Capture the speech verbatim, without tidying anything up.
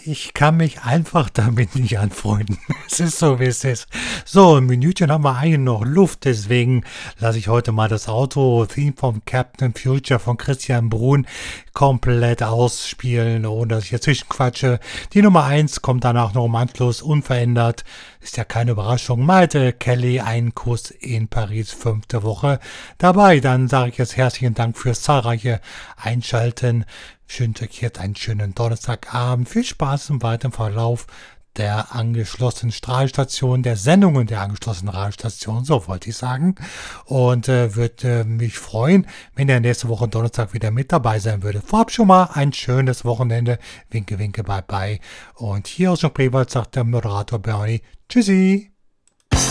Ich kann mich einfach damit nicht anfreunden. Es ist so, wie es ist. So, ein Minütchen haben wir eigentlich noch Luft, deswegen lasse ich heute mal das Auto-Theme vom Captain Future von Christian Bruhn komplett ausspielen, ohne dass ich hier zwischenquatsche. Die Nummer eins kommt danach noch im Anschluss unverändert. Ist ja keine Überraschung. Malte Kelly, ein Kuss in Paris, fünfte Woche dabei. Dann sage ich jetzt herzlichen Dank fürs zahlreiche Einschalten. Schön verkehrt einen schönen Donnerstagabend. Viel Spaß im weiteren Verlauf der angeschlossenen Strahlstation, der Sendungen der angeschlossenen Radiostation, so wollte ich sagen. Und äh, würde äh, mich freuen, wenn ihr nächste Woche Donnerstag wieder mit dabei sein würde. Vorab schon mal ein schönes Wochenende. Winke, winke, bye, bye. Und hier aus dem Spreewald sagt der Moderator Bernie. Tschüssi.